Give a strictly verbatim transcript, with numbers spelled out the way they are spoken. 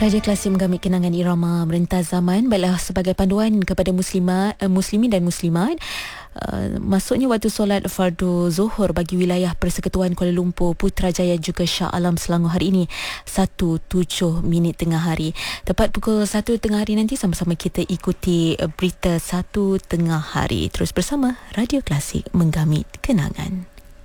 Raja Klasik menggamit kenangan irama merentas zaman. Baiklah, sebagai panduan kepada muslimat, uh, muslimin dan muslimat, Uh, masuknya waktu solat fardu zuhur bagi wilayah Persekutuan Kuala Lumpur, Putrajaya juga Shah Alam Selangor hari ini satu tujuh minit tengah hari. Tepat pukul satu tengah hari nanti sama-sama kita ikuti berita satu tengah hari. Terus bersama Radio Klasik menggamit kenangan.